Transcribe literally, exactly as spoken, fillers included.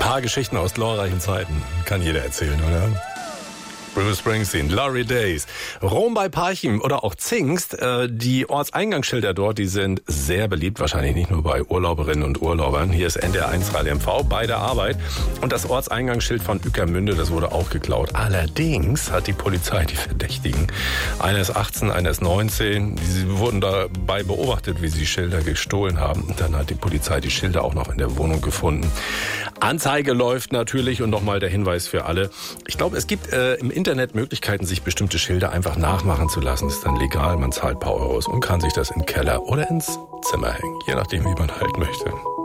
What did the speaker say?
paar Geschichten aus glorreichen Zeiten kann jeder erzählen, oder? Bruce Springsteen, Glory Days. Rom bei Parchim oder auch Zingst, äh, die Ortseingangsschilder dort, die sind sehr beliebt, wahrscheinlich nicht nur bei Urlauberinnen und Urlaubern. Hier ist N D R eins Radio M V bei der Arbeit. Und das Ortseingangsschild von Ueckermünde, das wurde auch geklaut. Allerdings hat die Polizei die Verdächtigen, einer ist achtzehn, einer ist neunzehn, sie wurden dabei beobachtet, wie sie die Schilder gestohlen haben. Und dann hat die Polizei die Schilder auch noch in der Wohnung gefunden. Anzeige läuft natürlich und nochmal der Hinweis für alle. Ich glaube, es gibt äh, im Internet Möglichkeiten, sich bestimmte Schilder einfach nachmachen zu lassen. Das ist dann legal, man zahlt ein paar Euros und kann sich das in den Keller oder ins Zimmer hängen, je nachdem, wie man halt möchte.